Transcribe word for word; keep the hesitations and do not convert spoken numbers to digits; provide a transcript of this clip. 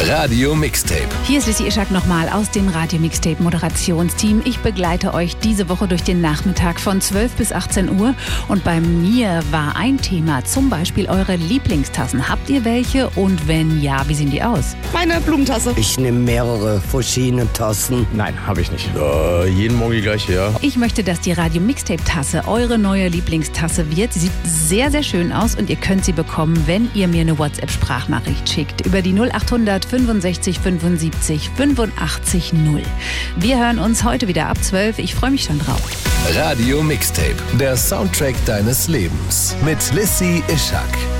Radio Mixtape. Hier ist Lissy Ischak nochmal aus dem Radio Mixtape Moderationsteam. Ich begleite euch diese Woche durch den Nachmittag von zwölf bis achtzehn Uhr. Und bei mir war ein Thema, zum Beispiel eure Lieblingstassen. Habt ihr welche? Und wenn ja, wie sehen die aus? Meine Blumentasse. Ich nehme mehrere verschiedene Tassen. Nein, habe ich nicht. Äh, jeden Morgen die gleiche, ja. Ich möchte, dass die Radio Mixtape Tasse eure neue Lieblingstasse wird. Sie sieht sehr, sehr schön aus und ihr könnt sie bekommen, wenn ihr mir eine WhatsApp-Sprachnachricht schickt. Über die null acht hundert fünfundsechzig fünfundsiebzig fünfundachtzig null. Wir hören uns heute wieder ab zwölf. Ich freue mich schon drauf. Radio Mixtape, der Soundtrack deines Lebens mit Lissy Ischak.